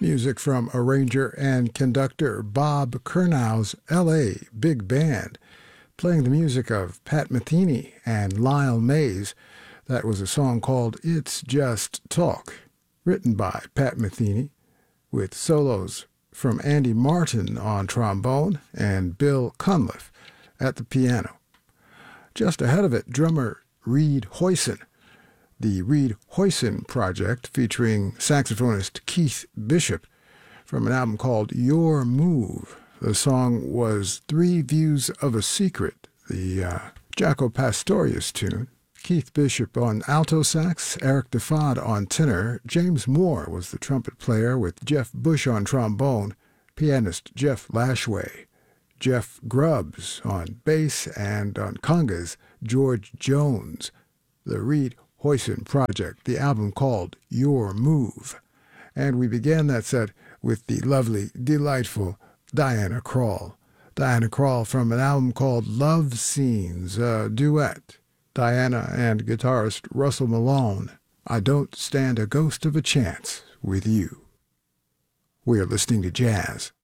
Music from arranger and conductor Bob Kernow's L.A. Big Band, playing the music of Pat Metheny and Lyle Mays. That was a song called It's Just Talk, written by Pat Metheny, with solos from Andy Martin on trombone and Bill Cunliffe at the piano. Just ahead of it, drummer Reed Hoyson. The Reed Hoyson Project, featuring saxophonist Keith Bishop, from an album called Your Move. The song was Three Views of a Secret, the Jaco Pastorius tune. Keith Bishop on alto sax, Eric DeFod on tenor, James Moore was the trumpet player with Jeff Bush on trombone, pianist Jeff Lashway, Jeff Grubbs on bass, and on congas, George Jones. The Reed Hoyson Project, the album called Your Move. And we began that set with the lovely, delightful Diana Krall. Diana Krall from an album called Love Scenes, a duet. Diana and guitarist Russell Malone, I Don't Stand a Ghost of a Chance with You. We are listening to jazz.